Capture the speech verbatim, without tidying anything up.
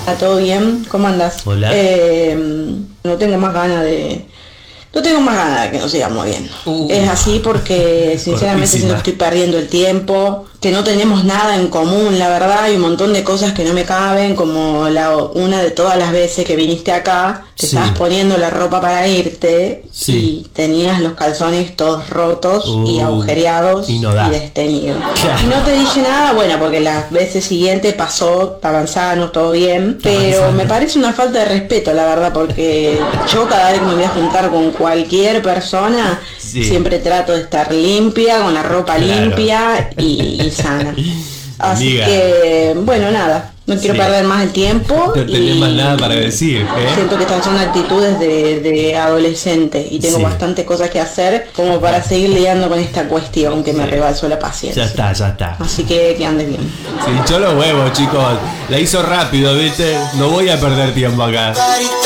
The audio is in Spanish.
¿Está todo bien? ¿Cómo andás? Hola. Eh, no tengo más ganas de... No tengo más ganas de que nos sigamos viendo. Uh, es así porque sinceramente cortísima. siento que estoy perdiendo el tiempo, que no tenemos nada en común, la verdad. Hay un montón de cosas que no me caben, como la una de todas las veces que viniste acá, te Sí. estabas poniendo la ropa para irte Sí. y tenías los calzones todos rotos Uh, y agujereados y no da. y destenidos. Claro. Y no te dije nada, bueno, porque las veces siguientes pasó, estaban sanos, todo bien, pero Estaban me sanos. parece una falta de respeto, la verdad, porque yo cada vez que me voy a juntar con cualquier persona, Sí. siempre trato de estar limpia, con la ropa Claro. limpia y, y sana. Así Amiga. que, bueno, nada, no quiero Sí. perder más el tiempo. No tenés y más nada para decir, ¿eh? Siento que estas son actitudes de, de adolescente y tengo Sí. bastantes cosas que hacer como para seguir lidiando con esta cuestión que me Sí. rebalsó la Ya paciencia. está, ya está. Así que que andes bien. Se hinchó los huevos, chicos. La hizo rápido, ¿viste? No voy a perder tiempo acá.